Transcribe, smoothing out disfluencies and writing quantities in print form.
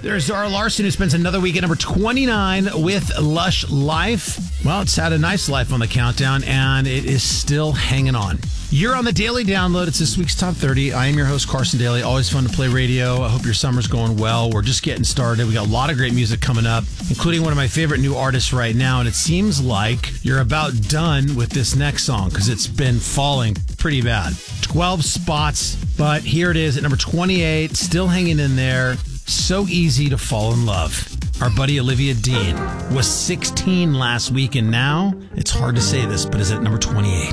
There's Zara Larson, who spends another week at number 29 with Lush Life. Well, it's had a nice life on the countdown, and it is still hanging on. You're on the Daily Download. It's this week's Top 30. I am your host, Carson Daly. Always fun to play radio. I hope your summer's going well. We're just getting started. We got a lot of great music coming up, including one of my favorite new artists right now. And it seems like you're about done with this next song because it's been falling pretty bad. 12 spots, but here it is at number 28, still hanging in there. So easy to fall in love. Our buddy Olivia Dean was 16 last week, and now it's hard to say this, but is at number 28.